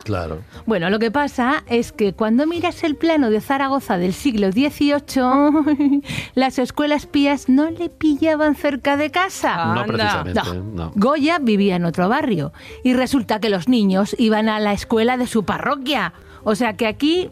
Claro. Bueno, lo que pasa es que cuando miras el plano de Zaragoza del siglo XVIII, las escuelas pías no le pillaban cerca de casa. No precisamente, no. Goya vivía en otro barrio y resulta que los niños iban a la escuela de su parroquia. O sea que aquí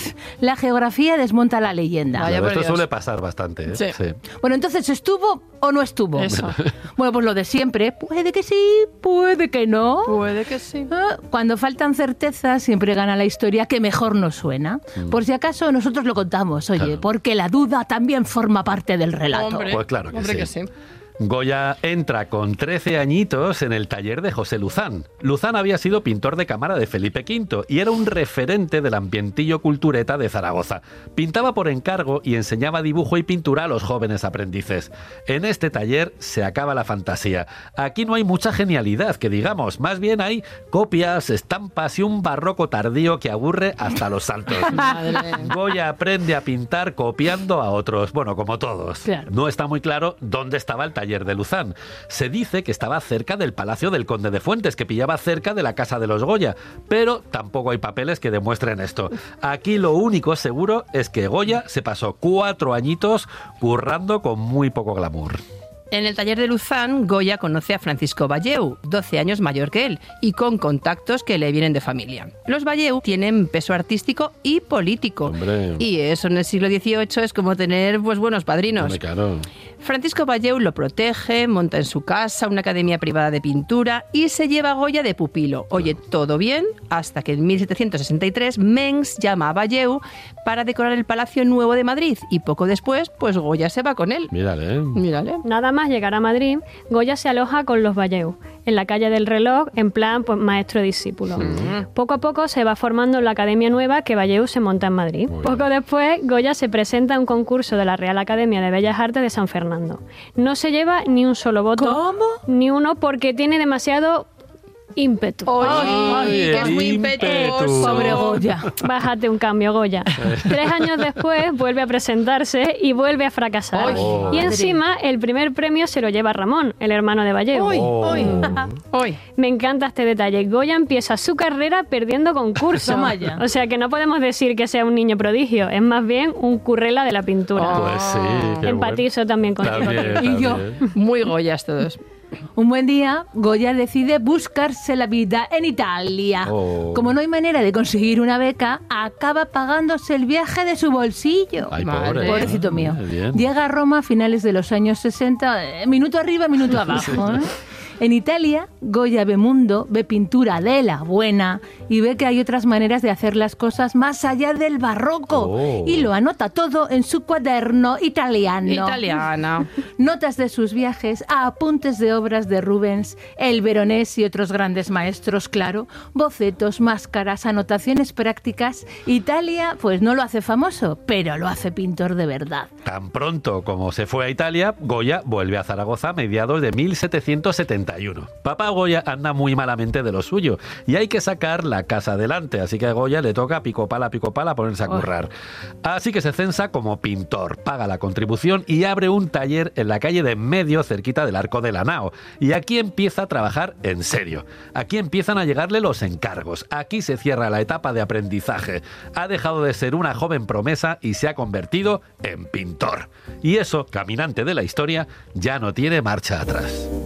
la geografía desmonta la leyenda. Vaya, Claro, esto por Dios. suele pasar bastante, ¿eh? Sí. Sí. Bueno, entonces, ¿estuvo o no estuvo? Eso. Bueno, pues lo de siempre. Puede que sí, puede que no. Puede que sí. Cuando faltan certezas, siempre gana la historia que mejor nos suena. Por si acaso, nosotros lo contamos, oye, Claro. porque la duda también forma parte del relato. Hombre, Pues claro que hombre sí. que sí. Goya entra con 13 añitos en el taller de José Luzán. Luzán había sido pintor de cámara de Felipe V y era un referente del ambientillo cultureta de Zaragoza. Pintaba por encargo y enseñaba dibujo y pintura a los jóvenes aprendices. En este taller se acaba la fantasía. Aquí no hay mucha genialidad, que digamos. Más bien hay copias, estampas y un barroco tardío que aburre hasta los saltos. Madre. Goya aprende a pintar copiando a otros, bueno, como todos. Claro. No está muy claro dónde estaba el taller de Luzán. Se dice que estaba cerca del Palacio del Conde de Fuentes, que pillaba cerca de la casa de los Goya, pero tampoco hay papeles que demuestren esto. Aquí lo único seguro es que Goya se pasó 4 añitos currando con muy poco glamour. En el taller de Luzán, Goya conoce a Francisco Valleu, 12 años mayor que él, y con contactos que le vienen de familia. Los Valleu tienen peso artístico y político. Hombre. Y eso en el siglo XVIII es como tener pues buenos padrinos. Hombre, claro. Francisco Valleu lo protege, monta en su casa una academia privada de pintura y se lleva a Goya de pupilo. Oye, todo bien, hasta que en 1763 Mengs llama a Valleu para decorar el Palacio Nuevo de Madrid y poco después, pues Goya se va con él. Mírale. Mírale. Nada más llegar a Madrid, Goya se aloja con los Valleu, en la calle del Reloj, en plan pues, maestro-discípulo. Poco a poco se va formando la academia nueva que Valleu se monta en Madrid. Muy Poco después, Goya se presenta a un concurso de la Real Academia de Bellas Artes de San Fernando. No se lleva ni un solo voto. ¿Cómo? Ni uno porque tiene demasiado ímpetu. ¡Ay, que es muy impetuoso! Pobre Goya. Bájate un cambio, Goya. 3 años después vuelve a presentarse y vuelve a fracasar. Ay, y encima el primer premio se lo lleva Ramón, el hermano de Valleu. ¡Uy! Oh. ¡Uy! ¡Uy! Me encanta este detalle. Goya empieza su carrera perdiendo concursos. Toma ya. O sea que no podemos decir que sea un niño prodigio, es más bien un currela de la pintura. Pues sí. qué Empatizo también con También, Y yo. también. Muy Goyas todos. Un buen día, Goya decide buscarse la vida en Italia. Oh. Como no hay manera de conseguir una beca, acaba pagándose el viaje de su bolsillo. Ay, Madre. pobre. Pobrecito mío. Bien. Llega a Roma a finales de los años 60, minuto arriba, minuto abajo. ¿Eh? En Italia, Goya ve mundo, ve pintura de la buena y ve que hay otras maneras de hacer las cosas más allá del barroco. Oh. Y lo anota todo en su cuaderno italiano. Italiana. Notas de sus viajes, apuntes de obras de Rubens, el Veronés y otros grandes maestros, claro, bocetos, máscaras, anotaciones prácticas. Italia, pues no lo hace famoso, pero lo hace pintor de verdad. Tan pronto como se fue a Italia, Goya vuelve a Zaragoza a mediados de 1771. Papá Goya anda muy malamente de lo suyo y hay que sacar la casa adelante, así que a Goya le toca pico pala ponerse a currar. Así que se censa como pintor, paga la contribución y abre un taller en la calle de en medio, cerquita del Arco de la Nao. Y aquí empieza a trabajar en serio. Aquí empiezan a llegarle los encargos. Aquí se cierra la etapa de aprendizaje. Ha dejado de ser una joven promesa y se ha convertido en pintor. Y eso, caminante de la historia, ya no tiene marcha atrás.